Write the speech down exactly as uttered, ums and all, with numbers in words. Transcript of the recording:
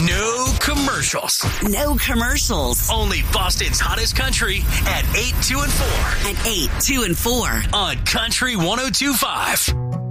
No commercials. No commercials. Only Boston's hottest country at eight, two, and four. At eight, two, and four. On Country one oh two point five.